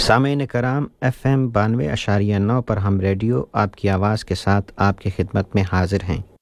सामीन कराम FM 92.9 पर हम रेडियो आपकी आवाज़ के साथ आपकी खिदमत में हाजिर हैं।